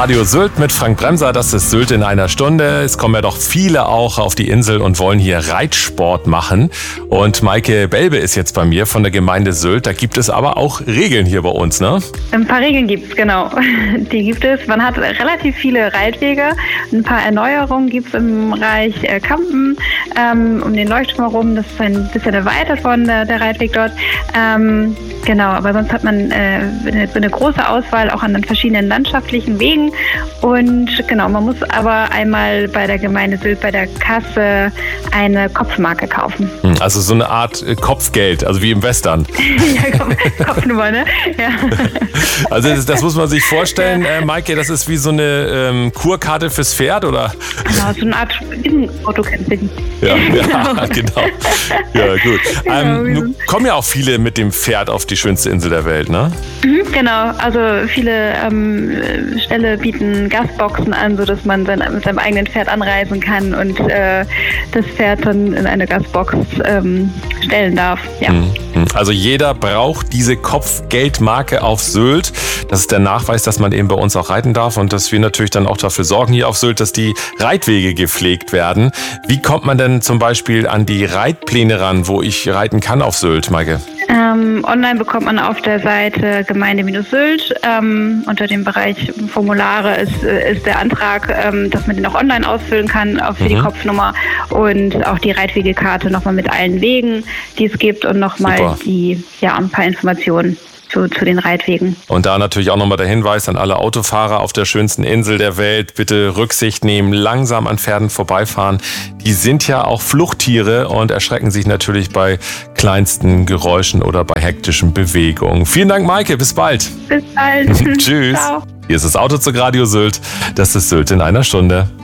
Radio Sylt mit Frank Bremser, das ist Sylt in einer Stunde. Es kommen ja doch viele auch auf die Insel und wollen hier Reitsport machen. Und Maike Belbe ist jetzt bei mir von der Gemeinde Sylt. Da gibt es aber auch Regeln hier bei uns, ne? Ein paar Regeln gibt es, genau. Die gibt es. Man hat relativ viele Reitwege. Ein paar Erneuerungen gibt es im Bereich Kampen, um den Leuchtturm herum. Das ist ein bisschen erweitert worden, der Reitweg dort. Genau, aber sonst hat man eine große Auswahl auch an den verschiedenen landschaftlichen Wegen. Und genau, man muss aber einmal bei der Gemeinde Sylt bei der Kasse eine Kopfmarke kaufen. Also so eine Art Kopfgeld, also wie im Western. Ja, Kopfnummer, ne? Ja. Also das muss man sich vorstellen, Maike, das ist wie so eine Kurkarte fürs Pferd, oder? Genau, so eine Art Autocamping. Ja, genau. Ja, gut. Nun kommen ja auch viele mit dem Pferd auf die schönste Insel der Welt, ne? Genau, also viele Ställe bieten Gastboxen an, sodass man mit seinem eigenen Pferd anreisen kann und das Pferd dann in eine Gastbox stellen darf. Ja. Also jeder braucht diese Kopfgeldmarke auf Sylt. Das ist der Nachweis, dass man eben bei uns auch reiten darf und dass wir natürlich dann auch dafür sorgen hier auf Sylt, dass die Reitwege gepflegt werden. Wie kommt man denn zum Beispiel an die Reitpläne ran, wo ich reiten kann auf Sylt, Maike? Online bekommt man auf der Seite Gemeinde-Sylt unter dem Bereich Formulare ist der Antrag, dass man den auch online ausfüllen kann, auch für die Kopfnummer und auch die Reitwegekarte nochmal mit allen Wegen, die es gibt und nochmal ein paar Informationen zu den Reitwegen. Und da natürlich auch nochmal der Hinweis an alle Autofahrer auf der schönsten Insel der Welt. Bitte Rücksicht nehmen, langsam an Pferden vorbeifahren. Die sind ja auch Fluchttiere und erschrecken sich natürlich bei kleinsten Geräuschen oder bei hektischen Bewegungen. Vielen Dank, Maike. Bis bald. Bis bald. Tschüss. Ciao. Hier ist das Autozug Radio Sylt. Das ist Sylt in einer Stunde.